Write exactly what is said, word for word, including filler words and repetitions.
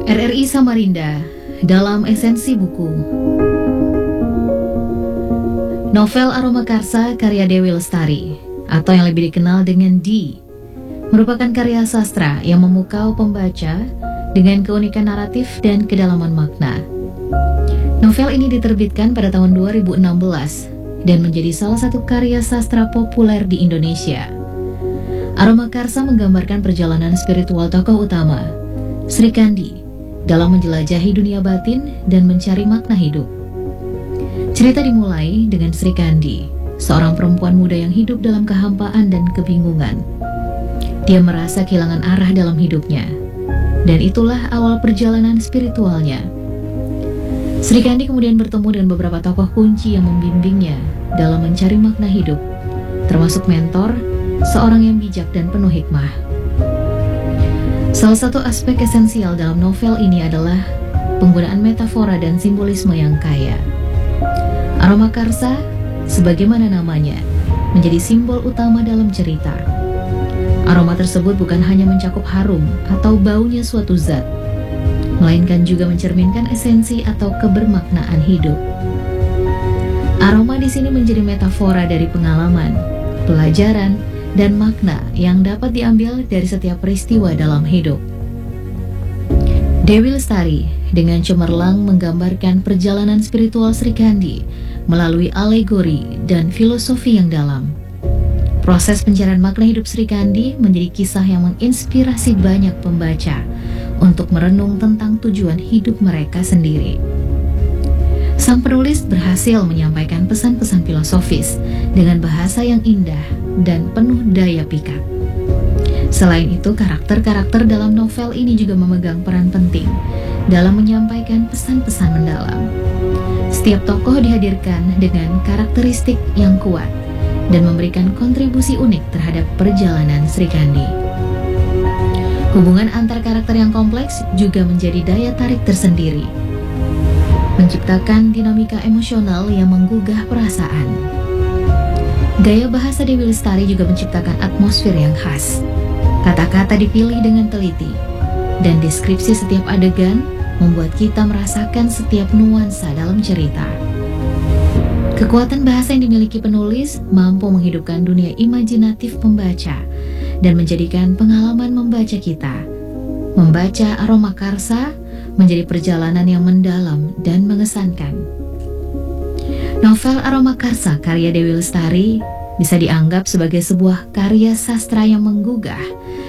R R I Samarinda dalam esensi buku. Novel Aroma Karsa karya Dewi Lestari atau yang lebih dikenal dengan D merupakan karya sastra yang memukau pembaca dengan keunikan naratif dan kedalaman makna. Novel ini diterbitkan pada tahun dua ribu enam belas dan menjadi salah satu karya sastra populer di Indonesia. Aroma Karsa menggambarkan perjalanan spiritual tokoh utama, Sri Kandi, dalam menjelajahi dunia batin dan mencari makna hidup. Cerita dimulai dengan Sri Kandi, seorang perempuan muda yang hidup dalam kehampaan dan kebingungan. Dia merasa kehilangan arah dalam hidupnya, dan itulah awal perjalanan spiritualnya. Sri Kandi kemudian bertemu dengan beberapa tokoh kunci yang membimbingnya dalam mencari makna hidup, termasuk mentor, seorang yang bijak dan penuh hikmah. Salah satu aspek esensial dalam novel ini adalah penggunaan metafora dan simbolisme yang kaya. Aroma Karsa, sebagaimana namanya, menjadi simbol utama dalam cerita. Aroma tersebut bukan hanya mencakup harum atau baunya suatu zat, melainkan juga mencerminkan esensi atau kebermaknaan hidup. Aroma di sini menjadi metafora dari pengalaman, pelajaran, dan makna yang dapat diambil dari setiap peristiwa dalam hidup. Dewi Lestari dengan cemerlang menggambarkan perjalanan spiritual Sri Kandi melalui alegori dan filosofi yang dalam. Proses pencarian makna hidup Sri Kandi menjadi kisah yang menginspirasi banyak pembaca untuk merenung tentang tujuan hidup mereka sendiri. Sang penulis berhasil menyampaikan pesan-pesan filosofis dengan bahasa yang indah dan penuh daya pikat. Selain itu, karakter-karakter dalam novel ini juga memegang peran penting dalam menyampaikan pesan-pesan mendalam. Setiap tokoh dihadirkan dengan karakteristik yang kuat dan memberikan kontribusi unik terhadap perjalanan Sri Kandi. Hubungan antar karakter yang kompleks juga menjadi daya tarik tersendiri, menciptakan dinamika emosional yang menggugah perasaan. Gaya bahasa Dewi Lestari juga menciptakan atmosfer yang khas. Kata-kata dipilih dengan teliti, dan deskripsi setiap adegan membuat kita merasakan setiap nuansa dalam cerita. Kekuatan bahasa yang dimiliki penulis mampu menghidupkan dunia imajinatif pembaca dan menjadikan pengalaman membaca kita. Membaca Aroma Karsa menjadi perjalanan yang mendalam dan mengesankan. Novel Aroma Karsa karya Dewi Lestari bisa dianggap sebagai sebuah karya sastra yang menggugah